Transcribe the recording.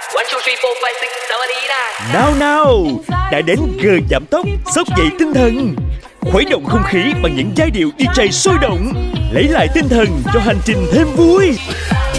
Nào nào, đã đến giờ giảm tốc, xốc dậy tinh thần. Khuấy động không khí bằng những giai điệu DJ sôi động, lấy lại tinh thần cho hành trình thêm vui.